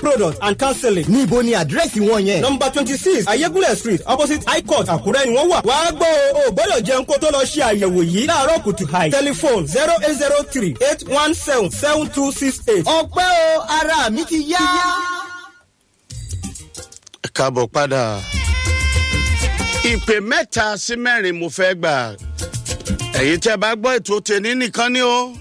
product and counseling. Níbo ni àdírẹ́sì wọn yẹn? Number 26 Ayégúnlẹ̀ Street opposite High Court Àkúrẹ́ ni wọ́n wà. Wàá gbọ́ o gbọ́dọ̀ jẹun kó tó lọ ṣe àyẹ̀wò yìí láàárọ̀ kùtù hàì. Telephone 0803-817-7268. Ọpẹ́ o, ara mi ti yá. Káàbọ̀ padà. Ìpè mẹ́ta sí mẹ́rin mo fẹ́ gbà. Ẹ̀yin tẹ́ bá gbọ́ ètò tèmi nìkan ni o.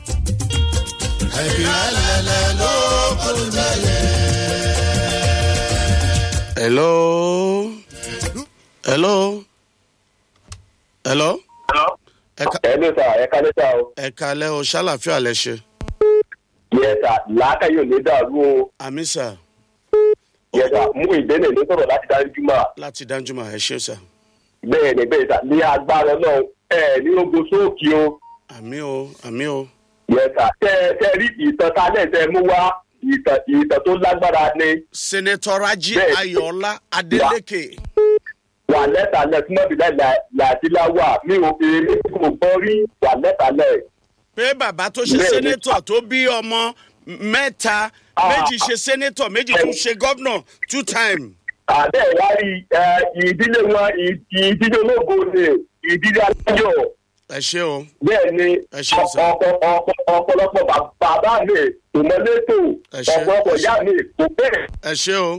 Hello. Hello. Hello. Hello sir, ẹ kálẹ́ sà o. Ẹ kálẹ́ o, ṣàlàfíà lẹ ṣe. Yes sir, làákà yóò lè dàrú o. Àmín sà. Yes sir, mú ìdẹ́nẹ̀ ló sọ̀rọ̀ láti Danjuma. Láti Danjuma, ẹ ṣé sà. Bẹ́ẹ̀ni sà, ní agbára náà ní ogun sóòkì o. Àmín o, àmín o. Yes sir, tẹ́ rí ìtàn tálẹ̀ tẹ́ mú wá ìtàn tó lágbára ni. Senator Raji Ayọ̀ọ́lá Adeleke. Wà lẹ́tàlẹ̀ súnmọ́bí láìláwà mi ò èmi kò gbọ́ rí wà lẹ́tàlẹ̀. Pé bàbá tó ṣe senator tó bí ọmọ mẹ́ta, méjì ṣe senator, méjì tún ṣe governor 2 times. Àbẹ́ ìwárí ìdílé wọn ìdílé ológo ni ìdílé alájọ. Ẹ ṣé o. Bẹ́ẹ̀ ni ọ̀pọ̀lọpọ̀ bàbá mi kò mọ létò, ọ̀pọ̀lọpọ̀ ìyá mi kò bẹ̀rẹ̀. Ẹ ṣé o.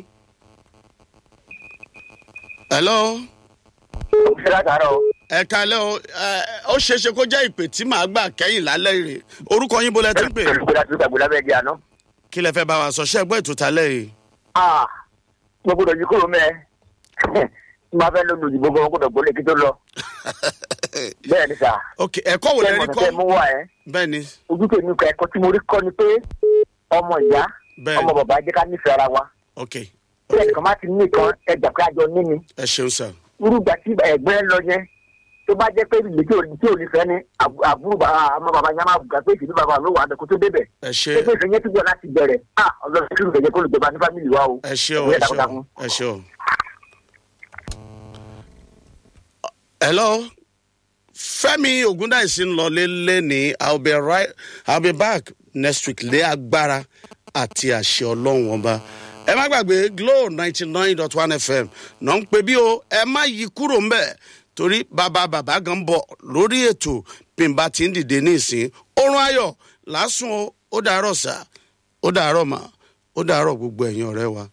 Hello. Ẹ kálẹ́ o. Ó ṣeéṣe kó jẹ́ ìpè tí màá gbà kẹ́yìn lálẹ́ rè. Orúkọ yín bolẹ̀ tí ń pè. Kí lẹ fẹ́ bá wa sọ? Ṣé ẹ gbọ́ ètò tálẹ́ yìí? Mo gbọ́dọ̀ yí kúrò mẹ́. Máa fẹ́ lónìí òyìnbó gan gbọ́dọ̀ gbọ́lé kí tó lọ. Bẹ́ẹ̀ ni sà. Ok, ẹ̀kọ́ wo lẹ rí kọ́? Bẹ́ẹ̀ ni. Ojú tèmi kọ ẹ̀kọ́ tí mo rí kọ́ ni pé ọmọ ìyá, ọmọ bàbá jẹ́ ká nífẹ̀ẹ́ ara wa. Ok. Bí ẹnìkan má ti ní kan ẹgbà pé àjọ ní ni. Ẹ ṣeun sà. Irúgbà tí ẹ̀gbẹ́ lọ yẹn tó bá jẹ́ pé ìlú tí ò ní fẹ́ ni àbúrò ọmọ bàbá yẹn máa gbà pé ìdílé bàbá ló wà á bẹ̀kú tó débẹ̀. Ẹ ṣe. Pé ìfẹ́ yẹn ti gbọ́ láti bẹ̀rẹ̀. Ọlọ́run kí ló jẹ́ kó lè jọba ní fámìlì wa o. Ẹ ṣe o, ẹ ṣe o, ẹ ṣe o. Hello. Fẹ́mi Ògúndáìsí ń lọ lélẹ́ ní I'll be back next week lé agbára àti àṣẹ Ọlọ́run ọba. Ẹ má gbàgbé Glo 99.1 FM náà ń pè bí o, ẹ má yí kúrò ń bẹ̀ torí bàbá gan bọ̀ lórí ètò pìǹbà tí ń dìde ní ìsín. Orun ayọ̀ lásùn ó dàárọ̀ sà, ó dàárọ̀ mà, ó dàárọ̀ gbogbo ẹ̀yin ọ̀rẹ́ wa.